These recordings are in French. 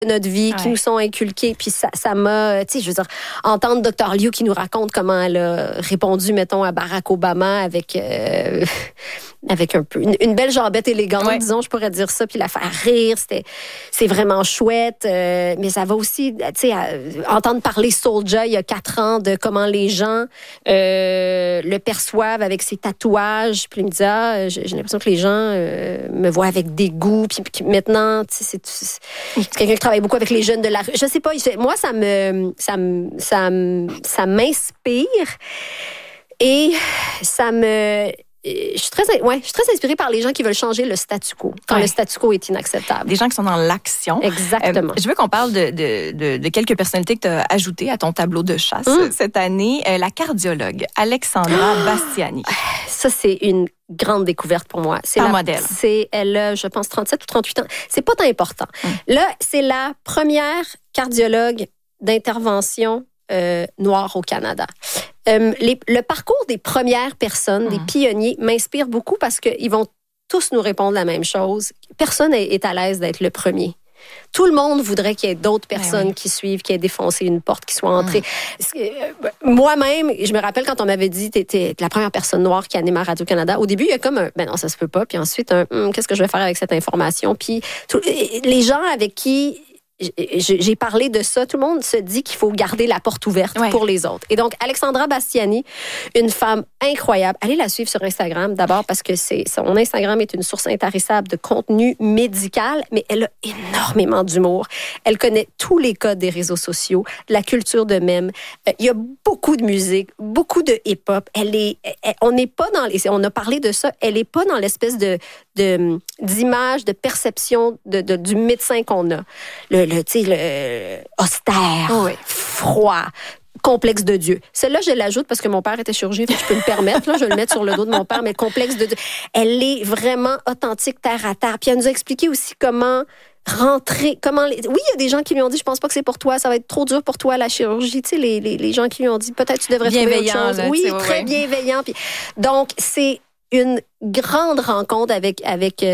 notre vie, qui nous sont inculqués. Puis ça m'a, tu sais, je veux dire, entendre Dr. Liu qui nous raconte comment elle a répondu, mettons, à Barack Obama avec un peu une belle jambette élégante, disons, je pourrais dire ça, puis la faire rire, c'est vraiment chouette. Mais ça va aussi, tu sais, entendre parler Soulja il y a 4 ans de comment les gens le perçoivent avec ses tatouages. Puis il me dit, j'ai l'impression que les gens me voient avec dégoût. Puis maintenant, tu sais, c'est quelqu'un qui travaille beaucoup avec les jeunes de la rue. Je sais pas, moi, ça m'inspire et ça me... Je suis très inspirée par les gens qui veulent changer le statu quo, quand le statu quo est inacceptable. Des gens qui sont dans l'action. Exactement. Je veux qu'on parle de quelques personnalités que tu as ajoutées à ton tableau de chasse cette année. La cardiologue Alexandra Bastiani. Ça, c'est une grande découverte pour moi. C'est un modèle. Elle a, je pense, 37 ou 38 ans. C'est pas tant important. Là, c'est la première cardiologue d'intervention noire au Canada. Le parcours des premières personnes, des pionniers, m'inspire beaucoup parce qu'ils vont tous nous répondre la même chose. Personne est à l'aise d'être le premier. Tout le monde voudrait qu'il y ait d'autres personnes qui suivent, qui aient défoncé une porte, qui soient entrées. Moi-même, je me rappelle quand on m'avait dit que tu étais la première personne noire qui anime à Radio-Canada, au début, il y a comme ben non, ça se peut pas. Puis ensuite, qu'est-ce que je vais faire avec cette information? Puis les gens avec qui j'ai parlé de ça. Tout le monde se dit qu'il faut garder la porte ouverte pour les autres. Et donc, Alexandra Bastiani, une femme incroyable. Allez la suivre sur Instagram, d'abord, parce que son Instagram est une source intarissable de contenu médical, mais elle a énormément d'humour. Elle connaît tous les codes des réseaux sociaux, la culture de mème. Il y a beaucoup de musique, beaucoup de hip-hop. On n'est pas on a parlé de ça, elle n'est pas dans l'espèce d'image, de perception du médecin qu'on a. Le austère, froid, complexe de Dieu. Celle-là, je l'ajoute parce que mon père était chirurgien, fait que je peux me permettre. Là, je vais le mettre sur le dos de mon père, mais complexe de Dieu. Elle est vraiment authentique, terre à terre. Puis elle nous a expliqué aussi comment rentrer, Oui, il y a des gens qui lui ont dit, je pense pas que c'est pour toi, ça va être trop dur pour toi, la chirurgie. Tu sais, les gens qui lui ont dit, peut-être tu devrais trouver autre chose. Là, oui, très bienveillant. Puis, donc, c'est une grande rencontre avec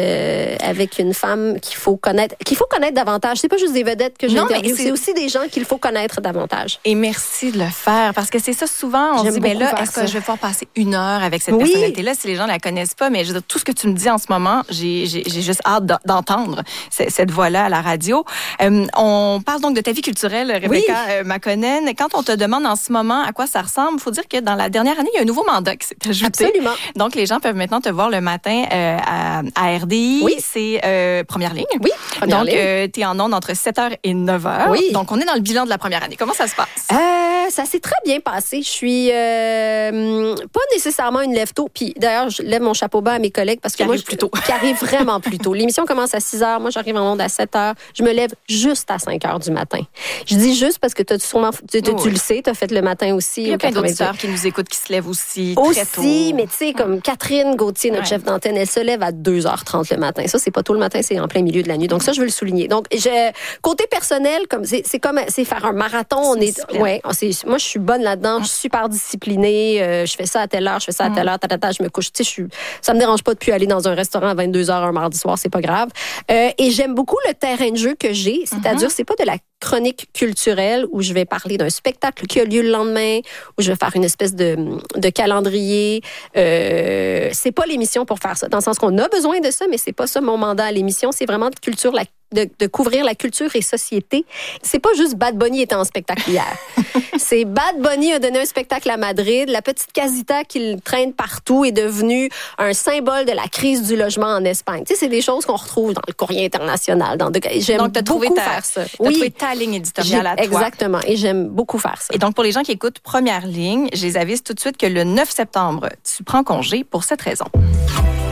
une femme qu'il faut connaître davantage. C'est pas juste des vedettes que j'interviewe, c'est aussi des gens qu'il faut connaître davantage. Et merci de le faire, parce que c'est ça, souvent, on se dit, ben là, est-ce que je vais pouvoir passer 1 heure avec cette personnalité-là si les gens la connaissent pas? Mais je veux dire, tout ce que tu me dis en ce moment, j'ai juste hâte d'entendre cette voix-là à la radio. On parle donc de ta vie culturelle, Rebecca Makonnen. Quand on te demande en ce moment à quoi ça ressemble, il faut dire que dans la dernière année, il y a un nouveau mandat qui s'est ajouté. Absolument. Donc, les gens peuvent maintenant te voir le matin à RDI. Oui. C'est Première Ligne. Oui, Première Ligne. Donc, tu es en ondes entre 7h et 9h. Oui. Donc, on est dans le bilan de la première année. Comment ça se passe? Ça s'est très bien passé. Je suis pas nécessairement une lève-tôt. Puis d'ailleurs, je lève mon chapeau bas à mes collègues parce que moi, qui arrive vraiment plus tôt. L'émission commence à 6h. Moi, j'arrive en ondes à 7h. Je me lève juste à 5h du matin. Je dis juste parce que tu le sais, tu as fait le matin aussi. Il y a plein d'auditeurs qui nous écoutent, qui se lèvent aussi très tôt. Aussi, mais tu sais, comme Catherine Gauthier, notre chef d'antenne, elle se lève à 2h30 le matin. Ça, c'est pas tôt le matin, c'est en plein milieu de la nuit. Donc ça, je veux le souligner. Donc, côté personnel, c'est faire un marathon. Moi, je suis bonne là-dedans. Je suis super disciplinée. Je fais ça à telle heure, je fais ça à telle heure, je me couche. Tu sais, ça me dérange pas de plus aller dans un restaurant à 22h un mardi soir, c'est pas grave. Et j'aime beaucoup le terrain de jeu que j'ai. C'est-à-dire, c'est pas de la chronique culturelle où je vais parler d'un spectacle qui a lieu le lendemain, où je vais faire une espèce de calendrier. C'est pas l'émission pour faire ça, dans le sens qu'on a besoin de ça, mais c'est pas ça mon mandat à l'émission. C'est vraiment de couvrir la culture et société. C'est pas juste Bad Bunny était en spectacle hier. C'est Bad Bunny a donné un spectacle à Madrid. La petite casita qu'il traîne partout est devenue un symbole de la crise du logement en Espagne. Tu sais, c'est des choses qu'on retrouve dans le Courrier international. J'aime donc, beaucoup faire ça. T'as trouvé ta ligne éditoriale à toi. Exactement. Et j'aime beaucoup faire ça. Et donc, pour les gens qui écoutent Première Ligne, je les avise tout de suite que le 9 septembre, tu prends congé pour cette raison.